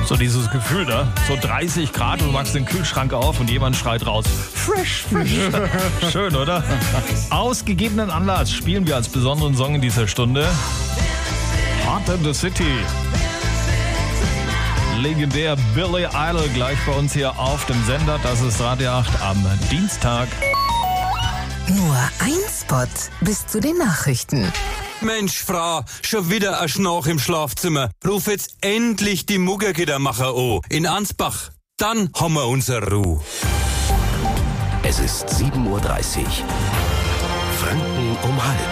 So dieses Gefühl, ne? So 30 Grad und du machst den Kühlschrank auf und jemand schreit raus, fresh, fresh. Schön, oder? Aus gegebenen Anlass spielen wir als besonderen Song in dieser Stunde Hot in the City. Legendär Billy Idol gleich bei uns hier auf dem Sender. Das ist Radio 8 am Dienstag. Nur ein Spot bis zu den Nachrichten. Mensch, Frau, schon wieder ein Schnarch im Schlafzimmer. Ruf jetzt endlich die Muggergittermacher an. In Ansbach. Dann haben wir unsere Ruhe. Es ist 7:30 Uhr. Franken um halb.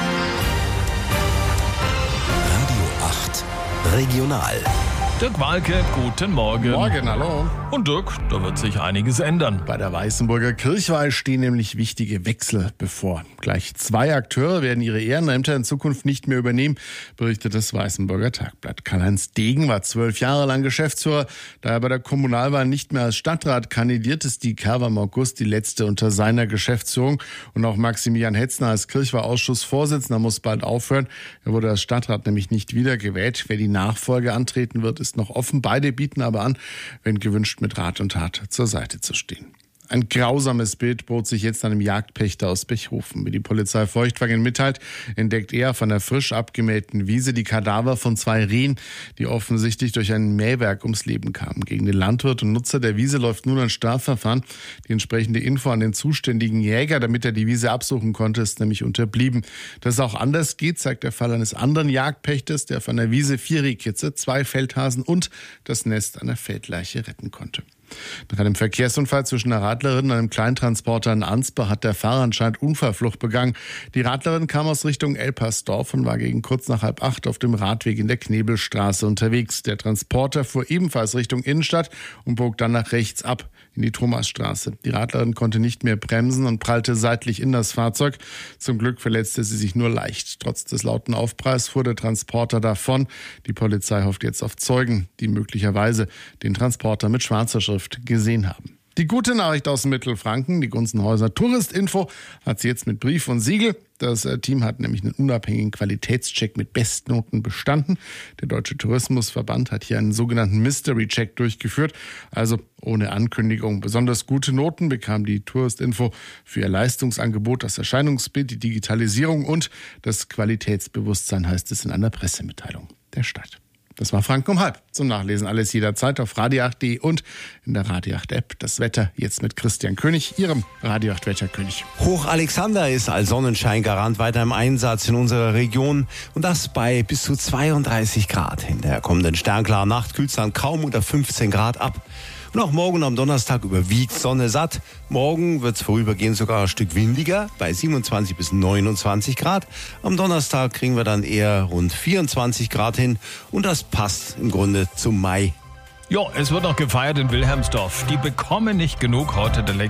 Radio 8 Regional. Dirk Walke, guten Morgen. Morgen, hallo. Und Dirk, da wird sich einiges ändern. Bei der Weißenburger Kirchweih stehen nämlich wichtige Wechsel bevor. Gleich 2 Akteure werden ihre Ehrenämter in Zukunft nicht mehr übernehmen, berichtet das Weißenburger Tagblatt. Karl-Heinz Degen war 12 Jahre lang Geschäftsführer. Da er bei der Kommunalwahl nicht mehr als Stadtrat kandidiert, ist die Kerber im August die letzte unter seiner Geschäftsführung. Und auch Maximilian Hetzner als Kirchweih-Ausschussvorsitzender muss bald aufhören. Er wurde als Stadtrat nämlich nicht wiedergewählt. Wer die Nachfolge antreten wird, ist noch offen. Beide bieten aber an, wenn gewünscht, mit Rat und Tat zur Seite zu stehen. Ein grausames Bild bot sich jetzt einem Jagdpächter aus Bechhofen. Wie die Polizei Feuchtwangen mitteilt, entdeckt er von der frisch abgemähten Wiese die Kadaver von 2 Rehen, die offensichtlich durch ein Mähwerk ums Leben kamen. Gegen den Landwirt und Nutzer der Wiese läuft nun ein Strafverfahren. Die entsprechende Info an den zuständigen Jäger, damit er die Wiese absuchen konnte, ist nämlich unterblieben. Dass es auch anders geht, zeigt der Fall eines anderen Jagdpächters, der von der Wiese 4 Rehkitze, 2 Feldhasen und das Nest einer Feldleiche retten konnte. Nach einem Verkehrsunfall zwischen einer Radlerin und einem Kleintransporter in Ansbach hat der Fahrer anscheinend Unfallflucht begangen. Die Radlerin kam aus Richtung Elpersdorf und war gegen kurz nach 7:30 auf dem Radweg in der Knebelstraße unterwegs. Der Transporter fuhr ebenfalls Richtung Innenstadt und bog dann nach rechts ab in die Thomasstraße. Die Radlerin konnte nicht mehr bremsen und prallte seitlich in das Fahrzeug. Zum Glück verletzte sie sich nur leicht. Trotz des lauten Aufpralls fuhr der Transporter davon. Die Polizei hofft jetzt auf Zeugen, die möglicherweise den Transporter mit schwarzer Schrift gesehen haben. Die gute Nachricht aus Mittelfranken, die Gunzenhäuser Touristinfo hat sie jetzt mit Brief und Siegel. Das Team hat nämlich einen unabhängigen Qualitätscheck mit Bestnoten bestanden. Der Deutsche Tourismusverband hat hier einen sogenannten Mystery-Check durchgeführt, also ohne Ankündigung. Besonders gute Noten bekam die Touristinfo für ihr Leistungsangebot, das Erscheinungsbild, die Digitalisierung und das Qualitätsbewusstsein, heißt es in einer Pressemitteilung der Stadt. Das war Franken um halb. Zum Nachlesen alles jederzeit auf radio8.de und in der Radio 8 App. Das Wetter jetzt mit Christian König, Ihrem Radio 8 Wetterkönig. Hoch Alexander ist als Sonnenscheingarant weiter im Einsatz in unserer Region und das bei bis zu 32 Grad. In der kommenden sternklaren Nacht kühlt es dann kaum unter 15 Grad ab. Und auch morgen am Donnerstag überwiegt Sonne satt. Morgen wird es vorübergehend sogar ein Stück windiger, bei 27 bis 29 Grad. Am Donnerstag kriegen wir dann eher rund 24 Grad hin. Und das passt im Grunde zum Mai. Jo, es wird noch gefeiert in Wilhelmsdorf. Die bekommen nicht genug. Heute der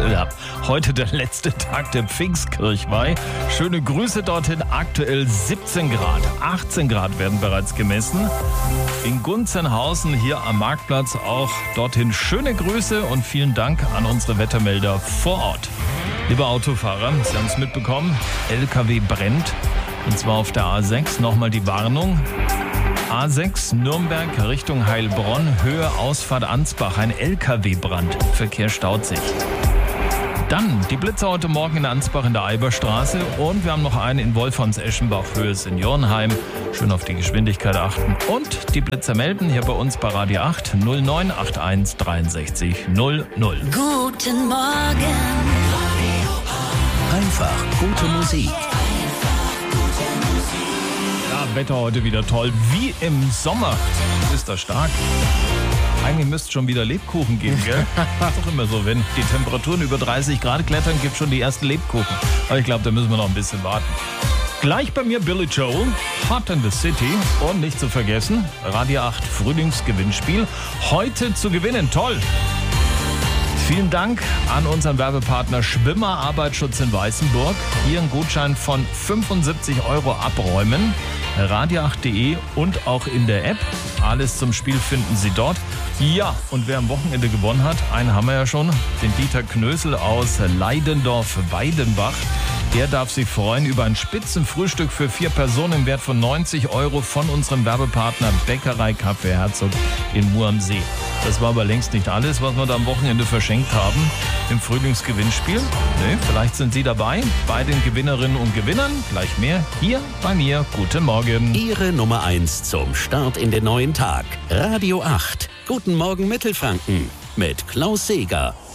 letzte Tag der Pfingstkirchweih. Schöne Grüße dorthin. Aktuell 17 Grad. 18 Grad werden bereits gemessen. In Gunzenhausen hier am Marktplatz auch dorthin schöne Grüße und vielen Dank an unsere Wettermelder vor Ort. Liebe Autofahrer, Sie haben es mitbekommen. LKW brennt. Und zwar auf der A6. Nochmal die Warnung. A6 Nürnberg Richtung Heilbronn, Höhe Ausfahrt Ansbach, ein LKW-Brand. Verkehr staut sich. Dann die Blitze heute Morgen in Ansbach in der Eiberstraße und wir haben noch einen in Wolfhams-Eschenbach, Höhe Seniorenheim. Schön auf die Geschwindigkeit achten. Und die Blitzer melden hier bei uns bei Radio 8 0981 63 00. Guten Morgen. Einfach gute Musik. Wetter heute wieder toll, wie im Sommer. Ist das stark? Eigentlich müsste schon wieder Lebkuchen geben, gell? Ist doch immer so, wenn die Temperaturen über 30 Grad klettern, gibt es schon die ersten Lebkuchen. Aber ich glaube, da müssen wir noch ein bisschen warten. Gleich bei mir Billy Joel, Hot in the City. Und nicht zu vergessen, Radio 8 Frühlingsgewinnspiel. Heute zu gewinnen, toll! Vielen Dank an unseren Werbepartner Schwimmer Arbeitsschutz in Weißenburg. Hier einen Gutschein von 75 € abräumen. radio8.de und auch in der App. Alles zum Spiel finden Sie dort. Ja, und wer am Wochenende gewonnen hat, einen haben wir ja schon, den Dieter Knösel aus Leidendorf-Weidenbach. Der darf sich freuen über ein Spitzenfrühstück für 4 Personen im Wert von 90 € von unserem Werbepartner Bäckerei Kaffee Herzog in Mur am See. Das war aber längst nicht alles, was wir da am Wochenende verschenkt haben im Frühlingsgewinnspiel. Nee, vielleicht sind Sie dabei bei den Gewinnerinnen und Gewinnern. Gleich mehr hier bei mir. Guten Morgen. Ihre Nummer 1 zum Start in den neuen Tag. Radio 8. Guten Morgen Mittelfranken mit Klaus Seeger.